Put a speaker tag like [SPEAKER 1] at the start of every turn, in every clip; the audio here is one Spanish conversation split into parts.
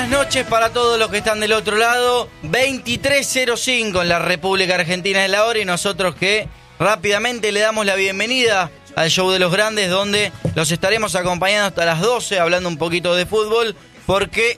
[SPEAKER 1] buenas noches para todos los que están del otro lado. 23:05 en la República Argentina es la hora y nosotros que rápidamente le damos la bienvenida al Show de los Grandes, donde los estaremos acompañando hasta las 12 hablando un poquito de fútbol, porque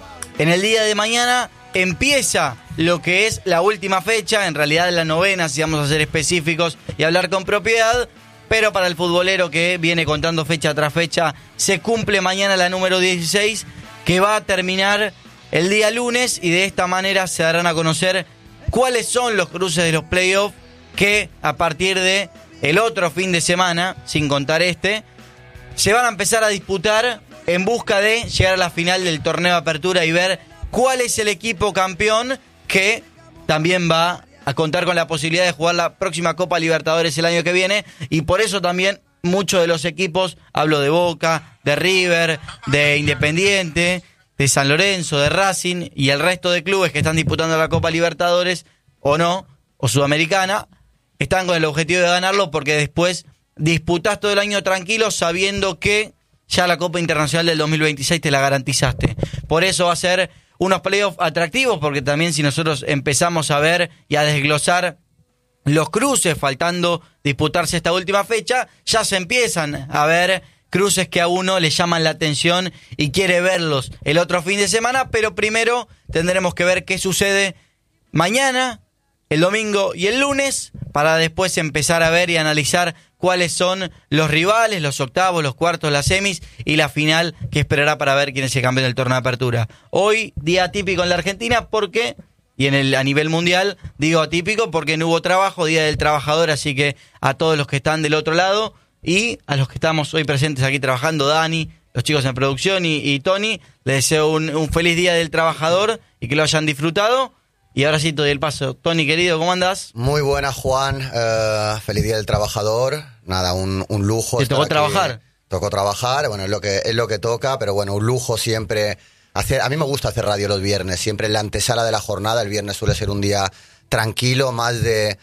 [SPEAKER 1] en el día de mañana empieza lo que es la última fecha, en realidad la novena, si vamos a ser específicos y hablar con propiedad, pero para el futbolero que viene contando fecha tras fecha, se cumple mañana la número 16, que va a terminar el día lunes, y de esta manera se darán a conocer cuáles son los cruces de los playoffs que a partir de el otro fin de semana, sin contar este, se van a empezar a disputar en busca de llegar a la final del torneo de apertura y ver cuál es el equipo campeón que también va a contar con la posibilidad de jugar la próxima Copa Libertadores el año que viene, y por eso también muchos de los equipos, hablo de Boca, de River, de Independiente, de San Lorenzo, de Racing y el resto de clubes que están disputando la Copa Libertadores o no, o Sudamericana, están con el objetivo de ganarlo, porque después disputás todo el año tranquilo sabiendo que ya la Copa Internacional del 2026 te la garantizaste. Por eso va a ser unos playoffs atractivos, porque también si nosotros empezamos a ver y a desglosar los cruces, faltando disputarse esta última fecha, ya se empiezan a ver cruces que a uno le llaman la atención y quiere verlos el otro fin de semana, pero primero tendremos que ver qué sucede mañana, el domingo y el lunes, para después empezar a ver y analizar cuáles son los rivales, los octavos, los cuartos, las semis y la final que esperará para ver quién es el campeón del torneo de apertura. Hoy, día atípico en la Argentina, porque, y a nivel mundial, digo atípico porque no hubo trabajo, Día del Trabajador, así que a todos los que están del otro lado y a los que estamos hoy presentes aquí trabajando, Dani, los chicos en producción y Tony, les deseo un feliz Día del Trabajador y que lo hayan disfrutado. Y ahora sí te doy el paso. Tony, querido, ¿cómo andás?
[SPEAKER 2] Muy buena, Juan. Feliz Día del Trabajador. Nada, un lujo.
[SPEAKER 1] ¿Te tocó trabajar?
[SPEAKER 2] Tocó trabajar, bueno, es lo que toca, pero bueno, un lujo siempre. A mí me gusta hacer radio los viernes, siempre en la antesala de la jornada. El viernes suele ser un día tranquilo, más de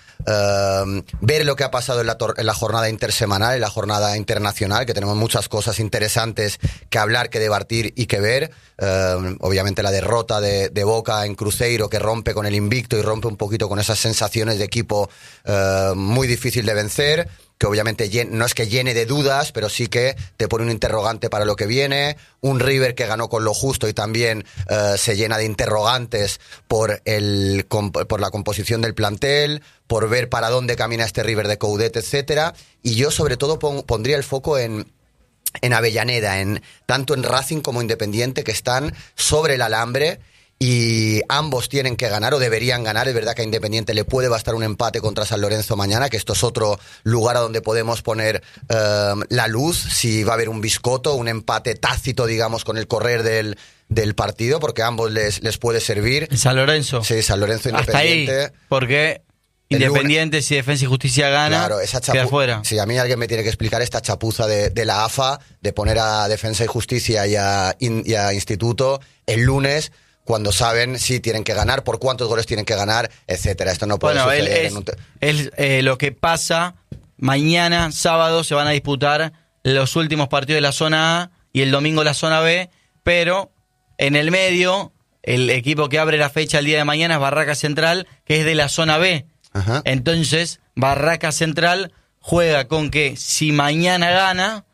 [SPEAKER 2] ver lo que ha pasado en la jornada intersemanal, en la jornada internacional, que tenemos muchas cosas interesantes que hablar, que debatir y que ver. Obviamente la derrota de Boca en Cruzeiro, que rompe con el invicto y rompe un poquito con esas sensaciones de equipo muy difícil de vencer, que obviamente no es que llene de dudas, pero sí que te pone un interrogante para lo que viene. Un River que ganó con lo justo y también se llena de interrogantes por la composición del plantel, por ver para dónde camina este River de Coudet, etcétera. Y yo sobre todo pondría el foco en Avellaneda, tanto en Racing como Independiente, que están sobre el alambre y ambos tienen que ganar o deberían ganar. Es verdad que a Independiente le puede bastar un empate contra San Lorenzo mañana, que esto es otro lugar a donde podemos poner la luz, si va a haber un biscotto, un empate tácito, digamos, con el correr del partido, porque a ambos les puede servir.
[SPEAKER 1] San Lorenzo.
[SPEAKER 2] Sí, San Lorenzo Independiente.
[SPEAKER 1] Hasta ahí, porque Independiente, si Defensa y Justicia gana,
[SPEAKER 2] claro, esa
[SPEAKER 1] queda fuera.
[SPEAKER 2] Sí, a mí alguien me tiene que explicar esta chapuza de la AFA, de poner a Defensa y Justicia y a Instituto el lunes, cuando saben si tienen que ganar, por cuántos goles tienen que ganar, etcétera. Esto no puede suceder.
[SPEAKER 1] Es lo que pasa. Mañana, sábado, se van a disputar los últimos partidos de la zona A y el domingo la zona B, pero en el medio, el equipo que abre la fecha el día de mañana es Barraca Central, que es de la zona B.
[SPEAKER 2] Ajá.
[SPEAKER 1] Entonces, Barraca Central juega con que si mañana gana,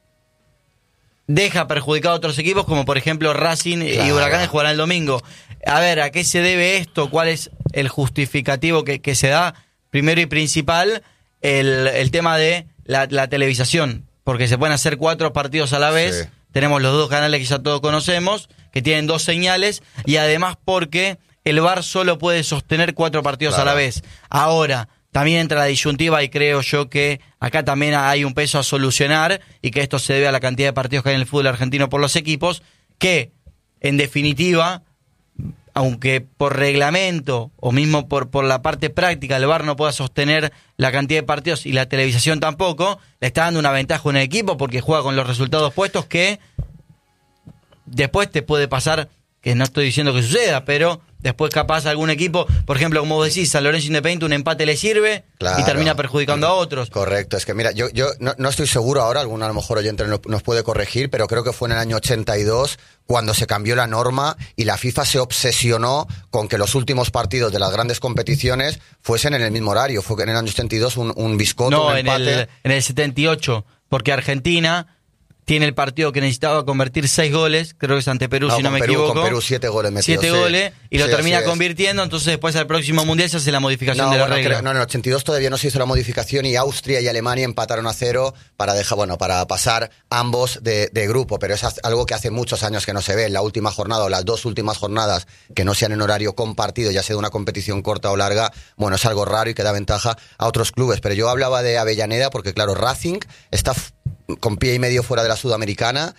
[SPEAKER 1] deja perjudicado a otros equipos, como por ejemplo Racing y Huracán, que jugarán el domingo. A ver, ¿a qué se debe esto? ¿Cuál es el justificativo que se da? Primero y principal, el tema de la televisación, porque se pueden hacer 4 partidos a la vez. Sí. Tenemos los 2 canales que ya todos conocemos, que tienen 2 señales, y además porque el VAR solo puede sostener 4 partidos a la vez. Ahora, también entra la disyuntiva, y creo yo que acá también hay un peso a solucionar, y que esto se debe a la cantidad de partidos que hay en el fútbol argentino por los equipos, que, en definitiva, aunque por reglamento o mismo por la parte práctica el VAR no pueda sostener la cantidad de partidos y la televisación tampoco, le está dando una ventaja a un equipo porque juega con los resultados puestos, que después te puede pasar, que no estoy diciendo que suceda, pero después capaz algún equipo, por ejemplo, como vos decís, San Lorenzo Independiente, un empate le sirve y termina perjudicando a otros.
[SPEAKER 2] Correcto, es que mira, yo no estoy seguro ahora, algún a lo mejor oyente nos puede corregir, pero creo que fue en el año 82 cuando se cambió la norma y la FIFA se obsesionó con que los últimos partidos de las grandes competiciones fuesen en el mismo horario. Fue en el año 82 un biscoto, un empate.
[SPEAKER 1] En el 78, porque Argentina tiene el partido que necesitaba convertir 6 goles, creo que es ante Perú, si no me equivoco.
[SPEAKER 2] Con Perú 7 goles metidos.
[SPEAKER 1] 7 goles, y lo termina convirtiendo, entonces después al próximo Mundial se hace la modificación de la regla.
[SPEAKER 2] En el 82 todavía no se hizo la modificación y Austria y Alemania empataron a 0 para pasar ambos de grupo, pero es algo que hace muchos años que no se ve. En la última jornada o las 2 últimas jornadas que no sean en horario compartido, ya sea de una competición corta o larga, bueno, es algo raro y que da ventaja a otros clubes. Pero yo hablaba de Avellaneda porque, claro, Racing está con pie y medio fuera de la Sudamericana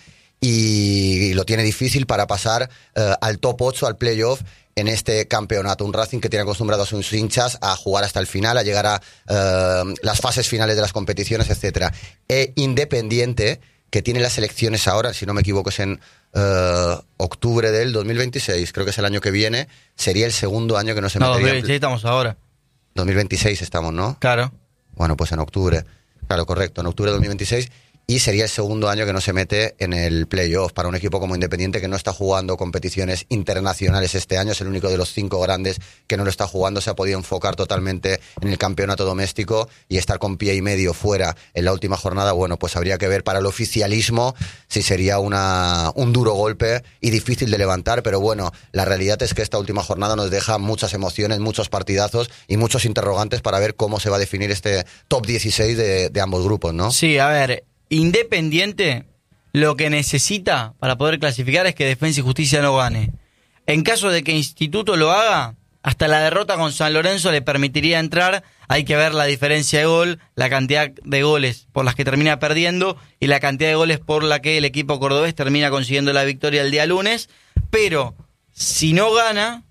[SPEAKER 2] y lo tiene difícil para pasar al top 8, al playoff en este campeonato. Un Racing que tiene acostumbrado a sus hinchas a jugar hasta el final, a llegar a las fases finales de las competiciones, etcétera. E Independiente, que tiene las elecciones ahora, si no me equivoco es en octubre del 2026, creo que es el año que viene, sería el segundo año que no se metería.
[SPEAKER 1] No, 2026 estamos ahora.
[SPEAKER 2] 2026 estamos, ¿no?
[SPEAKER 1] Claro.
[SPEAKER 2] Bueno, pues en octubre. Claro, correcto, en octubre de 2026. Y sería el segundo año que no se mete en el playoff para un equipo como Independiente que no está jugando competiciones internacionales este año. Es el único de los 5 grandes que no lo está jugando. Se ha podido enfocar totalmente en el campeonato doméstico y estar con pie y medio fuera en la última jornada. Bueno, pues habría que ver para el oficialismo si sería un duro golpe y difícil de levantar. Pero bueno, la realidad es que esta última jornada nos deja muchas emociones, muchos partidazos y muchos interrogantes para ver cómo se va a definir este top 16 de ambos grupos, ¿no?
[SPEAKER 1] Sí, a ver, Independiente lo que necesita para poder clasificar es que Defensa y Justicia no gane. En caso de que Instituto lo haga, hasta la derrota con San Lorenzo le permitiría entrar. Hay que ver la diferencia de gol, la cantidad de goles por las que termina perdiendo y la cantidad de goles por la que el equipo cordobés termina consiguiendo la victoria el día lunes. Pero si no gana,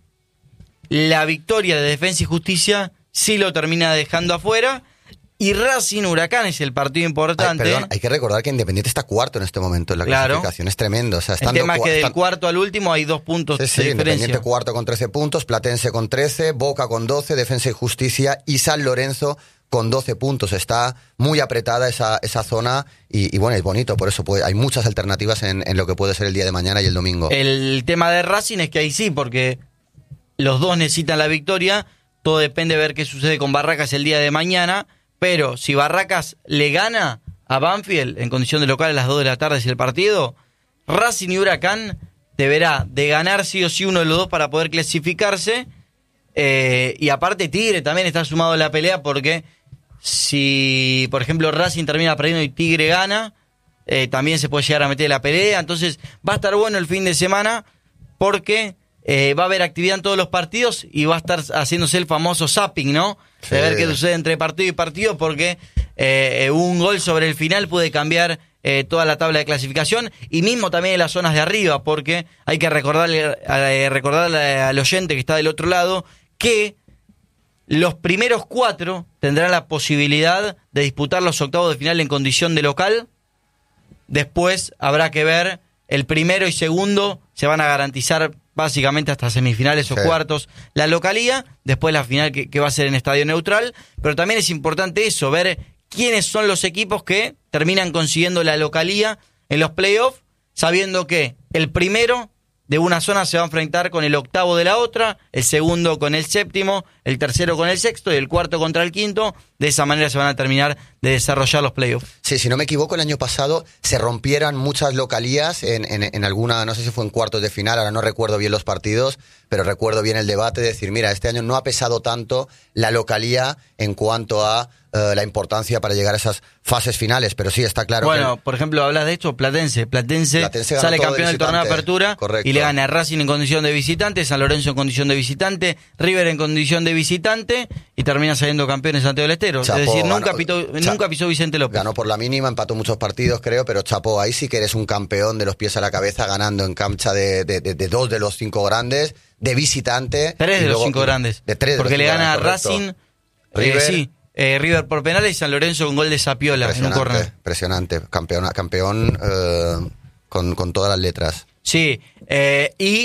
[SPEAKER 1] la victoria de Defensa y Justicia sí lo termina dejando afuera. Y Racing Huracán es el partido importante.
[SPEAKER 2] Perdón, hay que recordar que Independiente está cuarto en este momento en la clasificación. Es tremendo. O sea,
[SPEAKER 1] el tema es que del cuarto al último hay 2 puntos de diferencia.
[SPEAKER 2] Independiente cuarto con 13 puntos, Platense con 13, Boca con 12, Defensa y Justicia y San Lorenzo con 12 puntos. Está muy apretada esa zona y bueno, es bonito. Por eso hay muchas alternativas en lo que puede ser el día de mañana y el domingo.
[SPEAKER 1] El tema de Racing es que ahí sí, porque los dos necesitan la victoria. Todo depende de ver qué sucede con Barracas el día de mañana. Pero si Barracas le gana a Banfield en condición de local a las 2 de la tarde, es el partido, Racing y Huracán deberá de ganar sí o sí uno de los dos para poder clasificarse. Y aparte Tigre también está sumado a la pelea porque si, por ejemplo, Racing termina perdiendo y Tigre gana, también se puede llegar a meter en la pelea. Entonces va a estar bueno el fin de semana porque va a haber actividad en todos los partidos y va a estar haciéndose el famoso zapping, ¿no? De ver qué sucede entre partido y partido, porque un gol sobre el final puede cambiar toda la tabla de clasificación y mismo también en las zonas de arriba, porque hay que recordarle al oyente que está del otro lado que los primeros 4 tendrán la posibilidad de disputar los octavos de final en condición de local. Después habrá que ver, el primero y segundo se van a garantizar básicamente hasta semifinales o cuartos la localía, después la final que va a ser en estadio neutral, pero también es importante eso, ver quiénes son los equipos que terminan consiguiendo la localía en los playoffs, sabiendo que el primero de una zona se va a enfrentar con el octavo de la otra, el segundo con el séptimo, el tercero con el sexto y el cuarto contra el quinto. De esa manera se van a terminar de desarrollar los playoffs.
[SPEAKER 2] Sí, si no me equivoco, el año pasado se rompieran muchas localías en alguna, no sé si fue en cuartos de final, ahora no recuerdo bien los partidos, pero recuerdo bien el debate de decir, mira, este año no ha pesado tanto la localía en cuanto a la importancia para llegar a esas fases finales, pero sí está claro.
[SPEAKER 1] Bueno, por ejemplo, hablas de esto, Platense sale campeón del torneo de apertura.
[SPEAKER 2] Correcto.
[SPEAKER 1] Y le gana a Racing en condición de visitante, San Lorenzo en condición de visitante, River en condición de visitante y termina saliendo campeón en Santiago del Estero.
[SPEAKER 2] Chapó,
[SPEAKER 1] es decir, nunca pisó Vicente López.
[SPEAKER 2] Ganó por la mínima, empató muchos partidos, creo, pero chapó, ahí sí que eres un campeón de los pies a la cabeza, ganando en cancha de 2 de los 5 grandes, de visitante.
[SPEAKER 1] 3 de los 5 grandes.
[SPEAKER 2] De 3 de
[SPEAKER 1] porque
[SPEAKER 2] los 5
[SPEAKER 1] le gana a
[SPEAKER 2] grandes,
[SPEAKER 1] Racing,
[SPEAKER 2] River.
[SPEAKER 1] River por penales y San Lorenzo con gol de Sapiola en un córner.
[SPEAKER 2] Impresionante, campeón con todas las letras.
[SPEAKER 1] Sí, y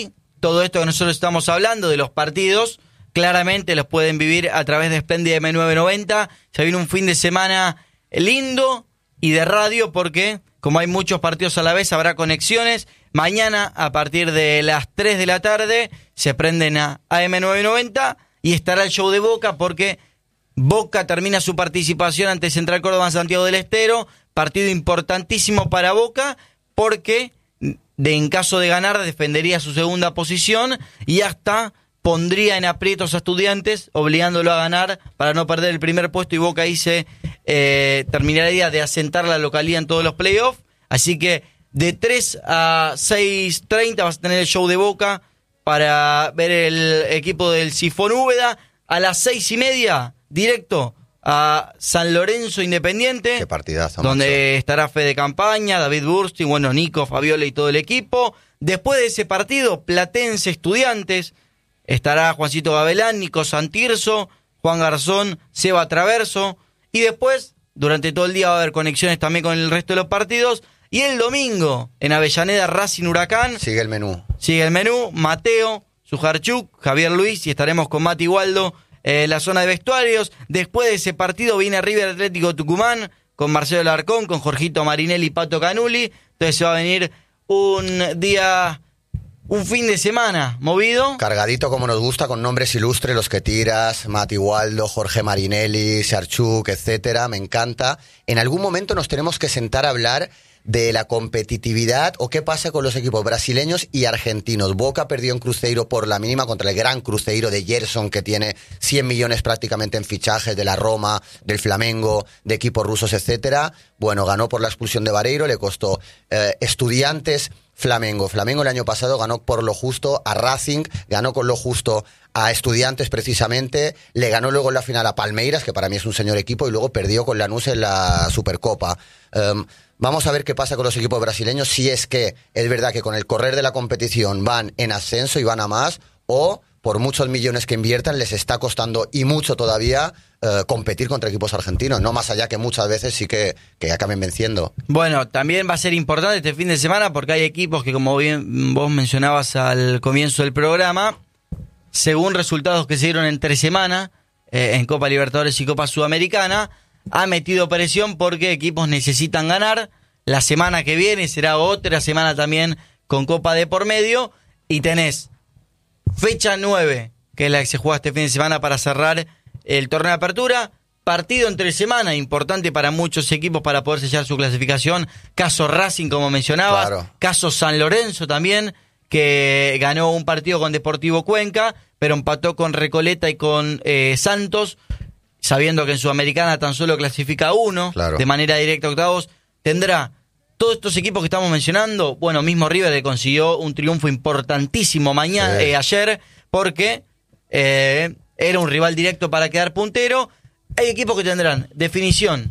[SPEAKER 1] todo esto que nosotros estamos hablando, de los partidos, claramente los pueden vivir a través de Splendid M990. Se viene un fin de semana lindo y de radio porque, como hay muchos partidos a la vez, habrá conexiones. Mañana, a partir de las 3 de la tarde, se prenden a AM990 y estará el show de Boca porque Boca termina su participación ante Central Córdoba en Santiago del Estero. Partido importantísimo para Boca porque, en caso de ganar, defendería su segunda posición y hasta pondría en aprietos a Estudiantes, obligándolo a ganar para no perder el primer puesto, y Boca ahí se terminaría de asentar la localía en todos los playoffs. Así que de 3 a 6:30 vas a tener el show de Boca para ver el equipo del Sifón Úbeda. A las 6:30, directo a San Lorenzo Independiente.
[SPEAKER 2] Qué partidazo,
[SPEAKER 1] donde
[SPEAKER 2] macho.
[SPEAKER 1] estará Fede Campaña, David Bursti, bueno, Nico, Fabiola y todo el equipo. Después de ese partido, Platense Estudiantes, estará Juancito Gavelán, Nico Santirso, Juan Garzón, Seba Traverso. Y después, durante todo el día, va a haber conexiones también con el resto de los partidos. Y el domingo, en Avellaneda, Racing Huracán.
[SPEAKER 2] Sigue el menú.
[SPEAKER 1] Mateo, Sujarchuk, Javier Luis, y estaremos con Mati Waldo en la zona de vestuarios. Después de ese partido viene River Atlético Tucumán con Marcelo Larcón, con Jorgito Marinelli y Pato Canuli. Entonces se va a venir un fin de semana movido.
[SPEAKER 2] Cargadito como nos gusta, con nombres ilustres, los que tiras, Mati Waldo, Jorge Marinelli, Sarchuk, etcétera. Me encanta. En algún momento nos tenemos que sentar a hablar de la competitividad o qué pasa con los equipos brasileños y argentinos. Boca perdió en Cruzeiro por la mínima contra el gran Cruzeiro de Gerson, que tiene 100 millones prácticamente en fichajes, de la Roma, del Flamengo, de equipos rusos, etcétera. Bueno, ganó por la expulsión de Vareiro, le costó. Estudiantes, Flamengo. Flamengo el año pasado ganó por lo justo a Racing, ganó con lo justo a Estudiantes precisamente, le ganó luego en la final a Palmeiras, que para mí es un señor equipo, y luego perdió con Lanús en la Supercopa. Vamos a ver qué pasa con los equipos brasileños, si es que es verdad que con el correr de la competición van en ascenso y van a más, o por muchos millones que inviertan les está costando, y mucho todavía, competir contra equipos argentinos, no más allá que muchas veces sí que acaben venciendo.
[SPEAKER 1] Bueno, también va a ser importante este fin de semana porque hay equipos que, como bien vos mencionabas al comienzo del programa, según resultados que se dieron entre semana en Copa Libertadores y Copa Sudamericana, ha metido presión porque equipos necesitan ganar. La semana que viene será otra semana también con Copa de por medio, y tenés fecha 9, que es la que se juega este fin de semana para cerrar el torneo de apertura. Partido entre semana, importante para muchos equipos para poder sellar su clasificación. Caso Racing, como mencionabas.
[SPEAKER 2] Claro.
[SPEAKER 1] Caso San Lorenzo también, que ganó un partido con Deportivo Cuenca, pero empató con Recoleta y con Santos, sabiendo que en Sudamericana tan solo clasifica uno,
[SPEAKER 2] claro,
[SPEAKER 1] de manera directa a octavos. Tendrá todos estos equipos que estamos mencionando. Bueno, mismo River, que consiguió un triunfo importantísimo ayer, porque era un rival directo para quedar puntero. Hay equipos que tendrán definición,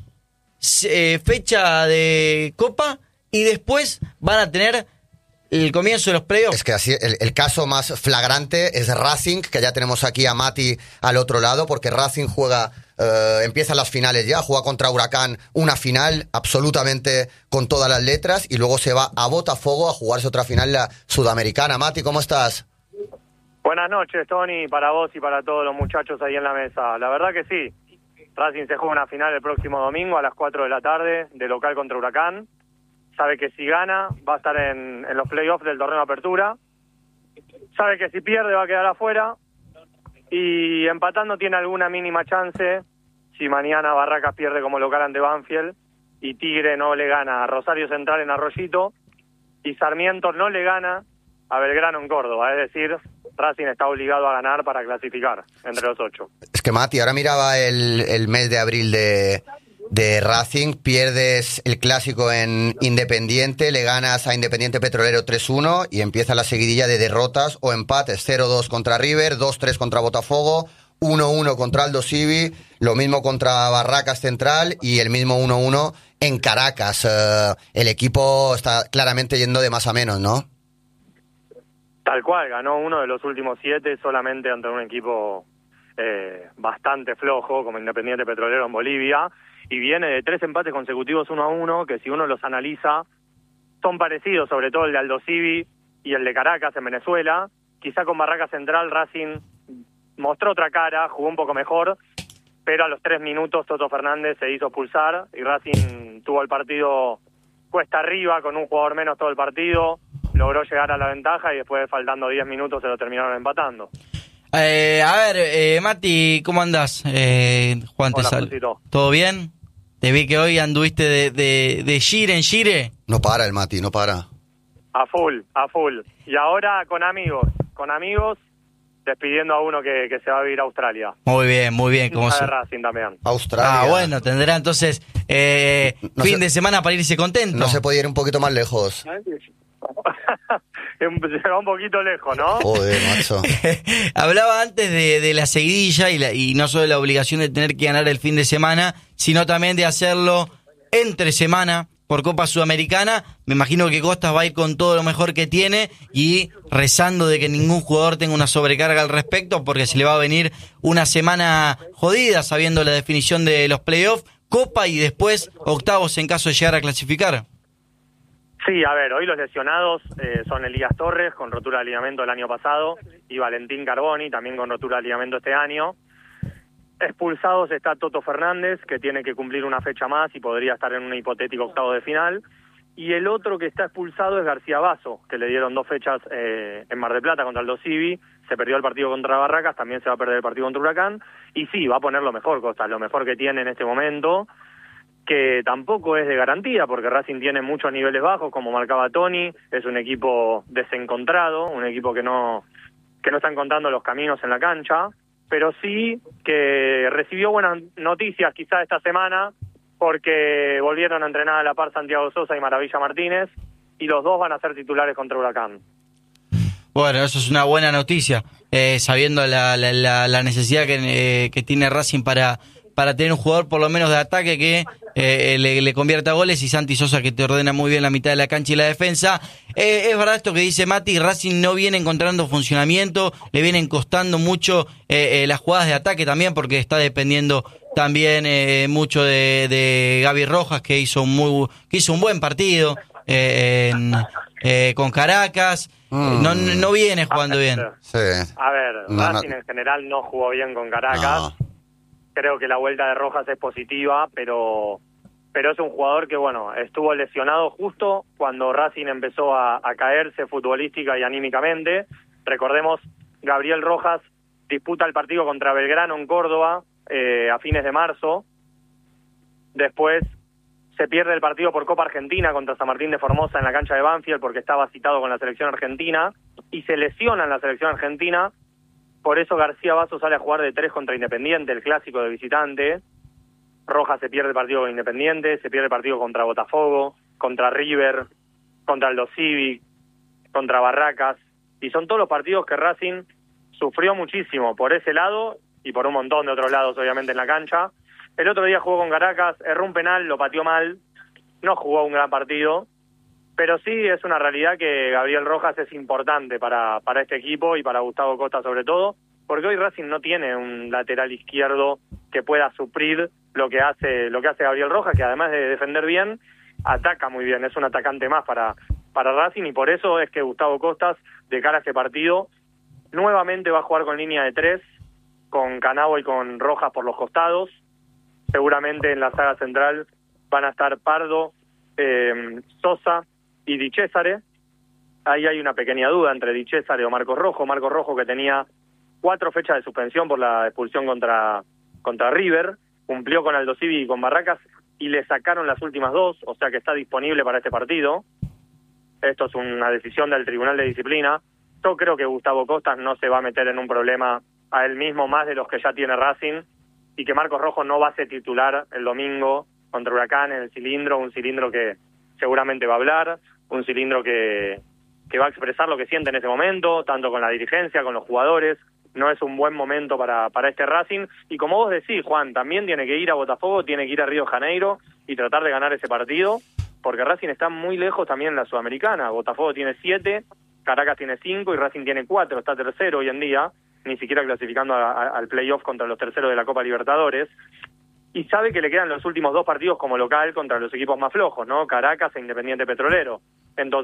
[SPEAKER 1] fecha de Copa, y después van a tener el comienzo de los playoffs.
[SPEAKER 2] Es que así el caso más flagrante es Racing, que ya tenemos aquí a Mati al otro lado, porque Racing juega, empieza las finales ya, juega contra Huracán una final absolutamente con todas las letras, y luego se va a Botafogo a jugarse otra final, la sudamericana. Mati, ¿cómo estás?
[SPEAKER 3] Buenas noches, Tony, para vos y para todos los muchachos ahí en la mesa. La verdad que sí, Racing se juega una final el próximo domingo a las 4 de la tarde, de local contra Huracán. Sabe que si gana va a estar en los playoffs del torneo de apertura. Sabe que si pierde va a quedar afuera. Y empatando tiene alguna mínima chance si mañana Barracas pierde como local ante Banfield y Tigre no le gana a Rosario Central en Arroyito y Sarmiento no le gana a Belgrano en Córdoba. Es decir, Racing está obligado a ganar para clasificar entre los 8.
[SPEAKER 2] Es que, Mati, ahora miraba el mes de abril de Racing, pierdes el clásico en Independiente, le ganas a Independiente Petrolero 3-1 y empieza la seguidilla de derrotas o empates: 0-2 contra River, 2-3 contra Botafogo, 1-1 contra Aldo Civi, lo mismo contra Barracas Central y el mismo 1-1 en Caracas. El equipo está claramente yendo de más a menos, ¿no?
[SPEAKER 3] Tal cual, ganó uno de los últimos 7 solamente ante un equipo bastante flojo como Independiente Petrolero en Bolivia, y viene de 3 empates consecutivos 1-1, que si uno los analiza son parecidos, sobre todo el de Aldo Civi y el de Caracas en Venezuela, quizá con Barraca Central Racing mostró otra cara, jugó un poco mejor, pero a los 3 minutos Toto Fernández se hizo expulsar y Racing tuvo el partido cuesta arriba con un jugador menos todo el partido, logró llegar a la ventaja y después faltando 10 minutos se lo terminaron empatando.
[SPEAKER 1] A ver, Mati, ¿cómo andás? Juan, te saludo. ¿Todo bien? Te vi que hoy anduviste de gire en gire.
[SPEAKER 2] No para el Mati, no para.
[SPEAKER 3] A full. Y ahora con amigos, despidiendo a uno que se va a vivir a Australia.
[SPEAKER 1] Muy bien.
[SPEAKER 3] Como de Racing también.
[SPEAKER 2] Australia.
[SPEAKER 1] Bueno, tendrá entonces fin de semana para irse contento.
[SPEAKER 2] No se puede ir un poquito más lejos.
[SPEAKER 3] Se va un poquito lejos, ¿no?
[SPEAKER 2] Joder, macho.
[SPEAKER 1] Hablaba antes de la seguidilla y no solo la obligación de tener que ganar el fin de semana, sino también de hacerlo entre semana por Copa Sudamericana. Me imagino que Costas va a ir con todo lo mejor que tiene y rezando de que ningún jugador tenga una sobrecarga al respecto, porque se le va a venir una semana jodida sabiendo la definición de los playoffs, Copa y después octavos en caso de llegar a clasificar.
[SPEAKER 3] Sí, a ver, hoy los lesionados son Elías Torres, con rotura de ligamento el año pasado, y Valentín Carboni, también con rotura de ligamento este año. Expulsados está Toto Fernández, que tiene que cumplir una fecha más y podría estar en un hipotético octavo de final. Y el otro que está expulsado es García Basso, que le dieron 2 fechas en Mar del Plata contra el Dosivi. Se perdió el partido contra Barracas, también se va a perder el partido contra Huracán. Y sí, va a poner lo mejor, Costas, lo mejor que tiene en este momento, que tampoco es de garantía, porque Racing tiene muchos niveles bajos, como marcaba Tony. Es un equipo desencontrado, un equipo que no está encontrando los caminos en la cancha, pero sí que recibió buenas noticias quizá esta semana, porque volvieron a entrenar a la par Santiago Sosa y Maravilla Martínez, y los dos van a ser titulares contra Huracán.
[SPEAKER 1] Bueno, eso es una buena noticia, sabiendo la necesidad que tiene Racing para tener un jugador por lo menos de ataque que le convierta goles, y Santi Sosa que te ordena muy bien la mitad de la cancha y la defensa. Es verdad esto que dice Mati, Racing no viene encontrando funcionamiento, le vienen costando mucho las jugadas de ataque también, porque está dependiendo también mucho de Gaby Rojas, que hizo un buen partido con Caracas. No viene jugando bien.
[SPEAKER 2] Sí.
[SPEAKER 3] A ver, Racing en general no jugó bien con Caracas. No. Creo que la vuelta de Rojas es positiva, pero es un jugador que, bueno, estuvo lesionado justo cuando Racing empezó a caerse futbolística y anímicamente. Recordemos, Gabriel Rojas disputa el partido contra Belgrano en Córdoba a fines de marzo. Después se pierde el partido por Copa Argentina contra San Martín de Formosa en la cancha de Banfield, porque estaba citado con la selección argentina, y se lesiona en la selección argentina. Por eso García Basso sale a jugar de 3 contra Independiente, el clásico de visitante. Rojas se pierde el partido con Independiente, se pierde el partido contra Botafogo, contra River, contra el Dosivi, contra Barracas. Y son todos los partidos que Racing sufrió muchísimo por ese lado y por un montón de otros lados, obviamente, en la cancha. El otro día jugó con Caracas, erró un penal, lo pateó mal, no jugó un gran partido. Pero sí es una realidad que Gabriel Rojas es importante para este equipo y para Gustavo Costa sobre todo, porque hoy Racing no tiene un lateral izquierdo que pueda suplir lo que hace Gabriel Rojas, que además de defender bien, ataca muy bien, es un atacante más para Racing, y por eso es que Gustavo Costas, de cara a este partido, nuevamente va a jugar con línea de 3, con Canavo y con Rojas por los costados. Seguramente en la saga central van a estar Pardo, Sosa y Di Cesare. Ahí hay una pequeña duda entre Di Cesare o Marcos Rojo que tenía 4 fechas de suspensión por la expulsión contra River, cumplió con Aldo Civi y con Barracas y le sacaron las últimas 2, o sea que está disponible para este partido. Esto es una decisión del Tribunal de Disciplina. Yo creo que Gustavo Costas no se va a meter en un problema a él mismo más de los que ya tiene Racing, y que Marcos Rojo no va a ser titular el domingo contra Huracán en el cilindro, un cilindro que seguramente va a hablar, un cilindro que va a expresar lo que siente en ese momento, tanto con la dirigencia, con los jugadores. No es un buen momento para este Racing, y como vos decís, Juan, también tiene que ir a Botafogo, tiene que ir a Río de Janeiro y tratar de ganar ese partido, porque Racing está muy lejos también en la Sudamericana. Botafogo tiene 7, Caracas tiene 5 y Racing tiene 4, está tercero hoy en día, ni siquiera clasificando al playoff contra los terceros de la Copa Libertadores, y sabe que le quedan los últimos 2 partidos como local contra los equipos más flojos, ¿no? Caracas e Independiente Petrolero. Entonces,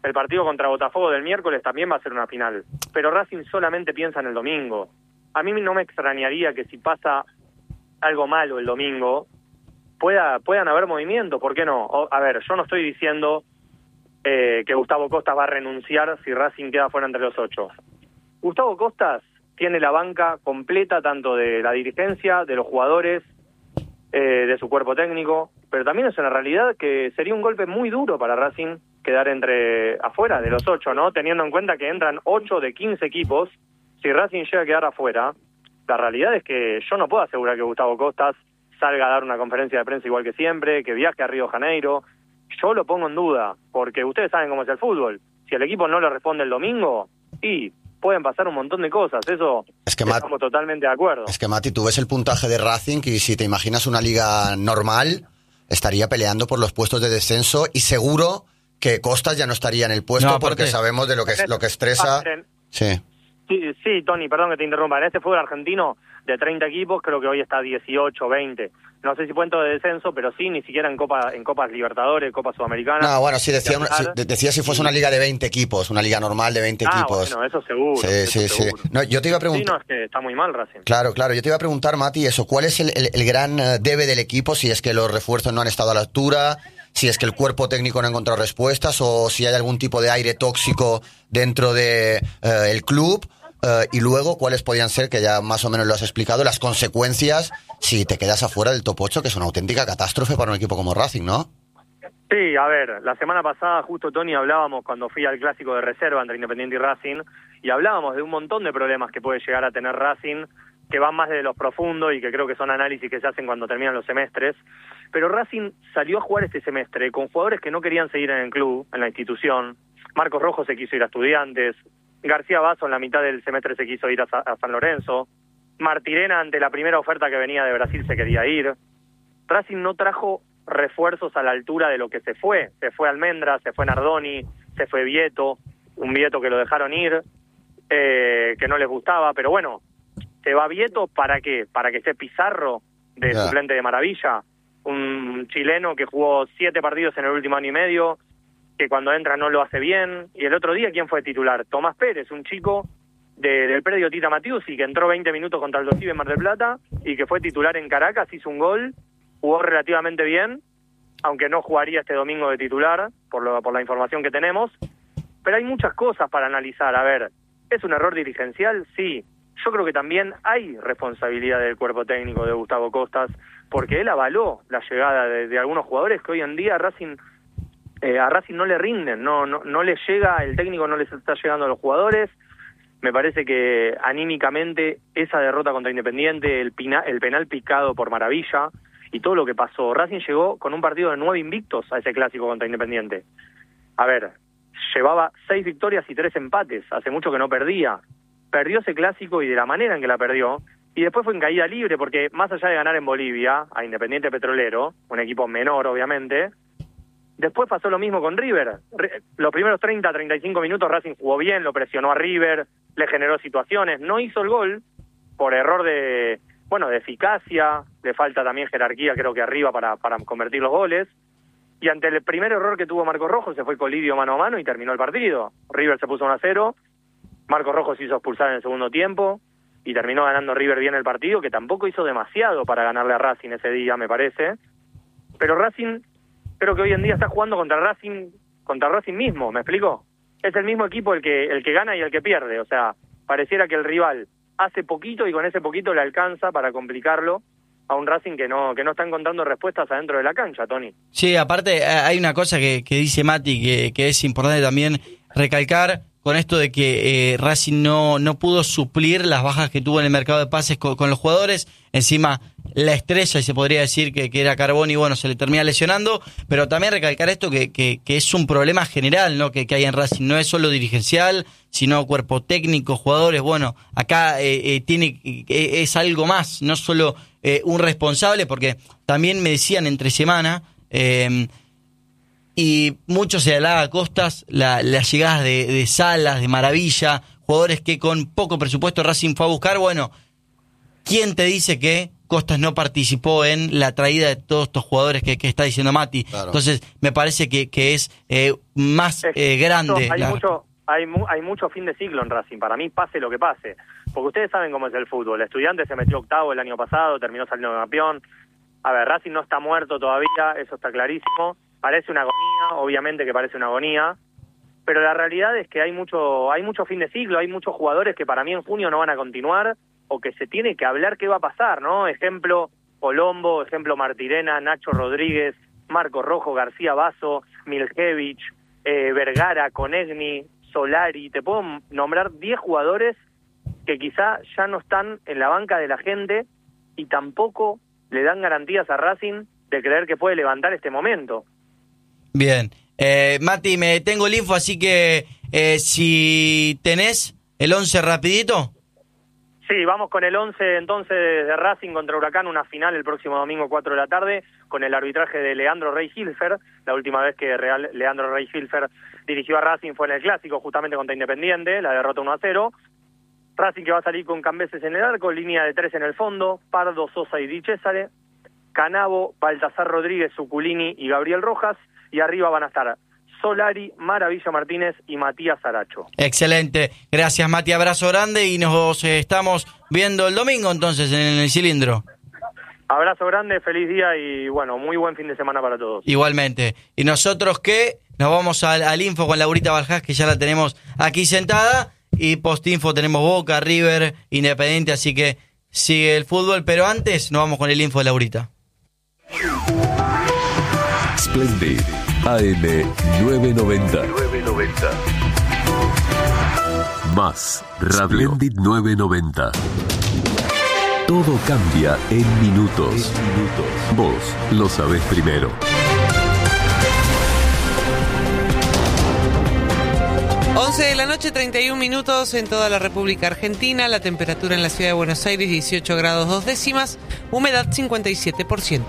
[SPEAKER 3] el partido contra Botafogo del miércoles también va a ser una final. Pero Racing solamente piensa en el domingo. A mí no me extrañaría que si pasa algo malo el domingo, puedan haber movimientos, ¿por qué no? A ver, yo no estoy diciendo que Gustavo Costas va a renunciar si Racing queda fuera entre los 8. Gustavo Costas tiene la banca completa tanto de la dirigencia, de los jugadores, de su cuerpo técnico, pero también es una realidad que sería un golpe muy duro para Racing quedar afuera de los 8, ¿no? Teniendo en cuenta que entran 8 de 15 equipos, si Racing llega a quedar afuera, la realidad es que yo no puedo asegurar que Gustavo Costas salga a dar una conferencia de prensa igual que siempre, que viaje a Río de Janeiro. Yo lo pongo en duda, porque ustedes saben cómo es el fútbol. Si el equipo no le responde el domingo, y pueden pasar un montón de cosas, eso estamos totalmente de acuerdo.
[SPEAKER 2] Es que, Mati, tú ves el puntaje de Racing y si te imaginas una liga normal, estaría peleando por los puestos de descenso y seguro que Costas ya no estaría en el puesto porque sabemos de lo que estresa.
[SPEAKER 3] Sí, Tony, perdón que te interrumpa. En este fútbol argentino, de 30 equipos, creo que hoy está 18, 20. No sé si pueden todo de descenso, pero sí, ni siquiera en Copas Libertadores, Copas Sudamericanas.
[SPEAKER 2] No, bueno, sí, decía si fuese una liga de 20 equipos, una liga normal de 20 equipos.
[SPEAKER 3] Bueno, eso seguro.
[SPEAKER 2] Sí. No, yo te iba a preguntar...
[SPEAKER 3] Sí, no, es que está muy mal Racing.
[SPEAKER 2] Claro, yo te iba a preguntar, Mati, eso, ¿cuál es el gran debe del equipo? Si es que los refuerzos no han estado a la altura, si es que el cuerpo técnico no ha encontrado respuestas, o si hay algún tipo de aire tóxico dentro de el club... y luego, ¿cuáles podían ser, que ya más o menos lo has explicado, las consecuencias si te quedas afuera del top 8, que es una auténtica catástrofe para un equipo como Racing, ¿no?
[SPEAKER 3] Sí, a ver, la semana pasada justo, Tony, hablábamos cuando fui al clásico de reserva entre Independiente y Racing, y hablábamos de un montón de problemas que puede llegar a tener Racing, que van más de los profundos y que creo que son análisis que se hacen cuando terminan los semestres. Pero Racing salió a jugar este semestre con jugadores que no querían seguir en el club, en la institución. Marcos Rojo se quiso ir a Estudiantes, García Basso en la mitad del semestre se quiso ir a San Lorenzo, Martirena ante la primera oferta que venía de Brasil se quería ir. Racing no trajo refuerzos a la altura de lo que se fue Almendra, se fue Nardoni, se fue Vieto, un Vieto que lo dejaron ir, que no les gustaba, pero bueno, se va Vieto ¿para qué? Para que esté Pizarro de suplente de Maravilla, un chileno que jugó 7 partidos en el último año y medio, que cuando entra no lo hace bien. Y el otro día, ¿quién fue titular? Tomás Pérez, un chico del predio Tita Matiusi, que entró 20 minutos contra el Dosive en Mar del Plata, y que fue titular en Caracas, hizo un gol, jugó relativamente bien, aunque no jugaría este domingo de titular, por la información que tenemos. Pero hay muchas cosas para analizar. A ver, ¿es un error dirigencial? Sí. Yo creo que también hay responsabilidad del cuerpo técnico de Gustavo Costas, porque él avaló la llegada de algunos jugadores que hoy en día a Racing no le rinden, no le llega, el técnico no les está llegando a los jugadores. Me parece que anímicamente esa derrota contra Independiente, el penal picado por Maravilla y todo lo que pasó, Racing llegó con un partido de 9 invictos a ese clásico contra Independiente. A ver, llevaba 6 victorias y 3 empates, hace mucho que no perdía. Perdió ese clásico y de la manera en que la perdió, y después fue en caída libre, porque más allá de ganar en Bolivia a Independiente Petrolero, un equipo menor obviamente, después pasó lo mismo con River. Los primeros 30-35 minutos Racing jugó bien, lo presionó a River, le generó situaciones, no hizo el gol por error de eficacia, le falta también jerarquía creo que arriba para convertir los goles, y ante el primer error que tuvo Marcos Rojo se fue Colidio mano a mano y terminó el partido. River se puso 1-0, Marcos Rojo se hizo expulsar en el segundo tiempo y terminó ganando River bien el partido, que tampoco hizo demasiado para ganarle a Racing ese día, me parece. Pero Racing creo que hoy en día está jugando contra Racing mismo, ¿me explico? Es el mismo equipo el que gana y el que pierde, o sea, pareciera que el rival hace poquito y con ese poquito le alcanza para complicarlo a un Racing que no está encontrando respuestas adentro de la cancha, Tony.
[SPEAKER 1] Sí, aparte hay una cosa que dice Mati que es importante también recalcar con esto de que Racing no pudo suplir las bajas que tuvo en el mercado de pases con los jugadores. Encima la estrella, y se podría decir que era Carboni, bueno, se le termina lesionando, pero también recalcar esto que es un problema general, ¿no? que hay en Racing, no es solo dirigencial, sino cuerpo técnico, jugadores. Bueno, acá es algo más, no solo un responsable, porque también me decían entre semana, y mucho se hablaba a Costas, las llegadas de Salas, de Maravilla, jugadores que con poco presupuesto Racing fue a buscar. Bueno, ¿quién te dice que Costas no participó en la traída de todos estos jugadores que está diciendo Mati.
[SPEAKER 2] Claro.
[SPEAKER 1] Entonces, me parece que es más grande.
[SPEAKER 3] Hay mucho fin de siglo en Racing, para mí pase lo que pase, porque ustedes saben cómo es el fútbol. El Estudiante se metió octavo el año pasado, terminó saliendo campeón. A ver, Racing no está muerto todavía, eso está clarísimo. Parece una agonía, obviamente que parece una agonía, pero la realidad es que hay mucho fin de siglo, hay muchos jugadores que para mí en junio no van a continuar, o que se tiene que hablar qué va a pasar, ¿no? Ejemplo Colombo, ejemplo Martirena, Nacho Rodríguez, Marco Rojo, García Basso, Miljevich, Vergara, Conegni, Solari. Te puedo nombrar 10 jugadores que quizá ya no están en la banca de la gente y tampoco le dan garantías a Racing de creer que puede levantar este momento.
[SPEAKER 1] Bien. Mati, me tengo el info, así que si tenés el 11 rapidito.
[SPEAKER 3] Sí, vamos con el 11 entonces de Racing contra Huracán, una final el próximo domingo 4 de la tarde, con el arbitraje de Leandro Rey-Hilfer. La última vez que Leandro Rey-Hilfer dirigió a Racing fue en el Clásico, justamente contra Independiente, la derrota 1-0. Racing que va a salir con Cambeses en el arco, línea de 3 en el fondo, Pardo, Sosa y Di Cesare, Canavo, Baltasar Rodríguez, Zuculini y Gabriel Rojas, y arriba van a estar Solari, Maravilla Martínez y Matías Aracho.
[SPEAKER 1] Excelente, gracias Mati, abrazo grande y nos estamos viendo el domingo entonces en el cilindro.
[SPEAKER 3] Abrazo grande, feliz día y bueno, muy buen fin de semana para todos.
[SPEAKER 1] Igualmente, y nosotros que nos vamos al info con Laurita Baljás, que ya la tenemos aquí sentada, y post-info tenemos Boca, River, Independiente, así que sigue el fútbol, pero antes nos vamos con el info de Laurita.
[SPEAKER 4] Splendid AM 990. Más Radio. Splendid 990. Todo cambia en minutos. Vos lo sabés primero.
[SPEAKER 5] De la noche, 31 minutos en toda la República Argentina. La temperatura en la ciudad de Buenos Aires, 18 grados 2 décimas. Humedad, 57%.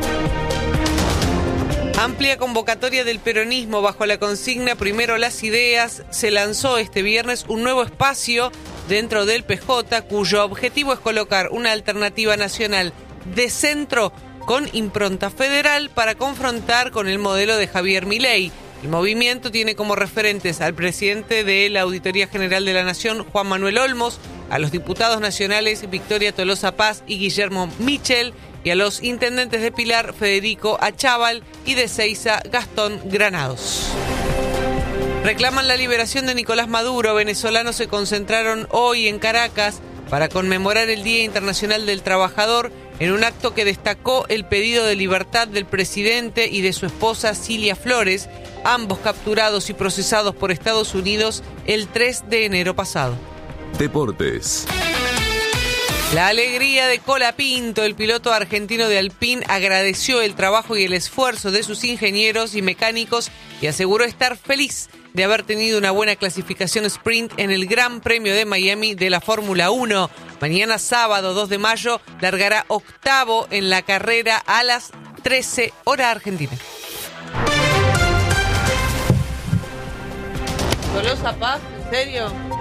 [SPEAKER 5] Amplia convocatoria del peronismo bajo la consigna Primero las ideas. Se lanzó este viernes un nuevo espacio dentro del PJ, cuyo objetivo es colocar una alternativa nacional de centro con impronta federal para confrontar con el modelo de Javier Milei. El movimiento tiene como referentes al presidente de la Auditoría General de la Nación, Juan Manuel Olmos, a los diputados nacionales Victoria Tolosa Paz y Guillermo Michel, y a los intendentes de Pilar, Federico Achával, y de Seiza, Gastón Granados. Reclaman la liberación de Nicolás Maduro. Venezolanos se concentraron hoy en Caracas para conmemorar el Día Internacional del Trabajador, en un acto que destacó el pedido de libertad del presidente y de su esposa Cilia Flores, ambos capturados y procesados por Estados Unidos el 3 de enero pasado.
[SPEAKER 4] Deportes.
[SPEAKER 5] La alegría de Colapinto, el piloto argentino de Alpine, agradeció el trabajo y el esfuerzo de sus ingenieros y mecánicos y aseguró estar feliz de haber tenido una buena clasificación sprint en el Gran Premio de Miami de la Fórmula 1. Mañana sábado 2 de mayo largará octavo en la carrera a las 13 hora argentina. ¿Tolosa Paz? ¿En serio?